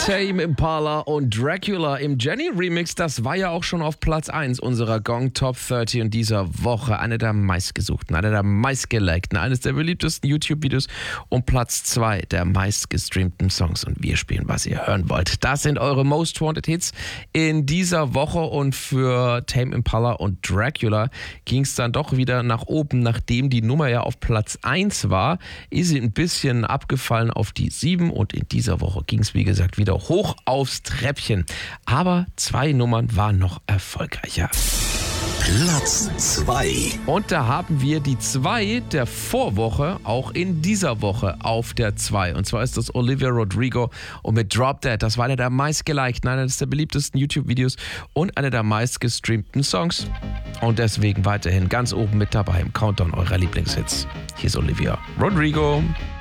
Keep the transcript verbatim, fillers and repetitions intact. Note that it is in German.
Tame Impala und Dracula im Jenny-Remix, das war ja auch schon auf Platz eins unserer Gong Top dreißig in dieser Woche. Eine der meistgesuchten, eine der meistgelikten, eines der beliebtesten YouTube-Videos und Platz zwei der meistgestreamten Songs. Und wir spielen, was ihr hören wollt. Das sind eure Most Wanted Hits in dieser Woche und für Tame Impala und Dracula ging es dann doch wieder nach oben, nachdem die Nummer ja auf Platz eins war, ist sie ein bisschen abgefallen auf die sieben und in dieser Woche ging es, wie gesagt, wieder hoch aufs Treppchen. Aber zwei Nummern waren noch erfolgreicher. Platz zwei. Und da haben wir die zwei der Vorwoche auch in dieser Woche auf der zwei. Und zwar ist das Olivia Rodrigo und mit Drop Dead. Das war einer der meistgelikten, einer der beliebtesten YouTube-Videos und einer der meistgestreamten Songs. Und deswegen weiterhin ganz oben mit dabei im Countdown eurer Lieblingshits. Hier ist Olivia Rodrigo.